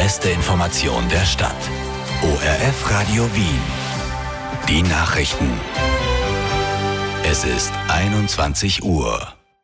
beste Information der Stadt. ORF Radio Wien. Die Nachrichten. Es ist 21 Uhr.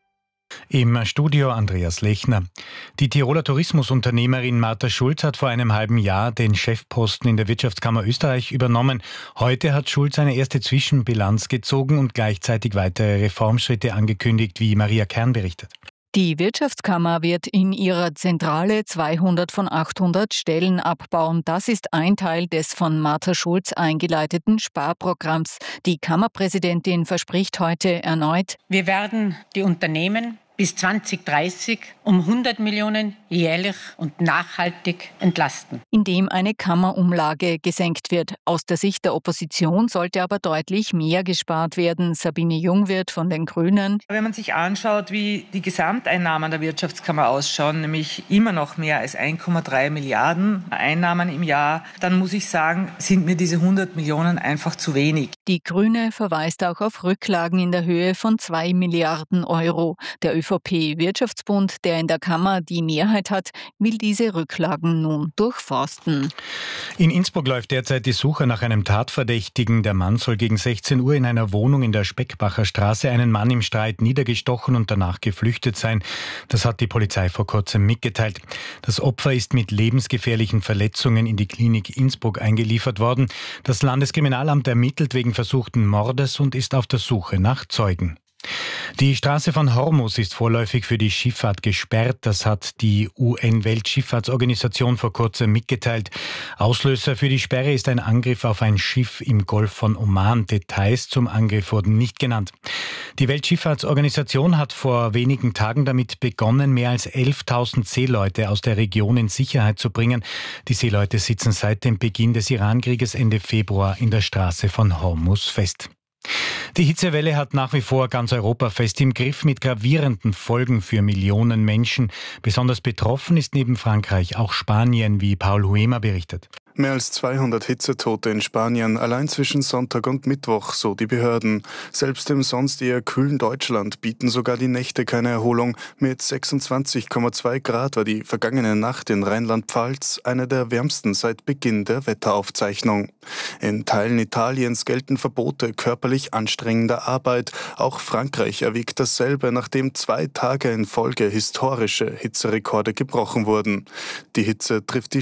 Im Studio Andreas Lechner. Die Tiroler Tourismusunternehmerin Martha Schulz hat vor einem halben Jahr den Chefposten in der Wirtschaftskammer Österreich übernommen. Heute hat Schulz eine erste Zwischenbilanz gezogen und gleichzeitig weitere Reformschritte angekündigt, wie Maria Kern berichtet. Die Wirtschaftskammer wird in ihrer Zentrale 200 von 800 Stellen abbauen. Das ist ein Teil des von Martha Schulz eingeleiteten Sparprogramms. Die Kammerpräsidentin verspricht heute erneut: Wir werden die Unternehmen bis 2030 um 100 Millionen jährlich und nachhaltig entlasten. Indem eine Kammerumlage gesenkt wird. Aus der Sicht der Opposition sollte aber deutlich mehr gespart werden. Sabine Jungwirth von den Grünen. Wenn man sich anschaut, wie die Gesamteinnahmen der Wirtschaftskammer ausschauen, nämlich immer noch mehr als 1,3 Milliarden Einnahmen im Jahr, dann muss ich sagen, sind mir diese 100 Millionen einfach zu wenig. Die Grüne verweist auch auf Rücklagen in der Höhe von 2 Milliarden Euro. Der ÖVP-Wirtschaftsbund, der in der Kammer die Mehrheit hat, will diese Rücklagen nun durchforsten. In Innsbruck läuft derzeit die Suche nach einem Tatverdächtigen. Der Mann soll gegen 16 Uhr in einer Wohnung in der Speckbacher Straße einen Mann im Streit niedergestochen und danach geflüchtet sein. Das hat die Polizei vor kurzem mitgeteilt. Das Opfer ist mit lebensgefährlichen Verletzungen in die Klinik Innsbruck eingeliefert worden. Das Landeskriminalamt ermittelt wegen versuchten Mordes und ist auf der Suche nach Zeugen. Die Straße von Hormuz ist vorläufig für die Schifffahrt gesperrt. Das hat die UN-Weltschifffahrtsorganisation vor kurzem mitgeteilt. Auslöser für die Sperre ist ein Angriff auf ein Schiff im Golf von Oman. Details zum Angriff wurden nicht genannt. Die Weltschifffahrtsorganisation hat vor wenigen Tagen damit begonnen, mehr als 11.000 Seeleute aus der Region in Sicherheit zu bringen. Die Seeleute sitzen seit dem Beginn des Irankrieges Ende Februar in der Straße von Hormuz fest. Die Hitzewelle hat nach wie vor ganz Europa fest im Griff mit gravierenden Folgen für Millionen Menschen. Besonders betroffen ist neben Frankreich auch Spanien, wie Paul Huemer berichtet. Mehr als 200 Hitzetote in Spanien, allein zwischen Sonntag und Mittwoch, so die Behörden. Selbst im sonst eher kühlen Deutschland bieten sogar die Nächte keine Erholung. Mit 26,2 Grad war die vergangene Nacht in Rheinland-Pfalz eine der wärmsten seit Beginn der Wetteraufzeichnung. In Teilen Italiens gelten Verbote körperlich anstrengender Arbeit. Auch Frankreich erwägt dasselbe, nachdem 2 Tage in Folge historische Hitzerekorde gebrochen wurden. Die Hitze trifft die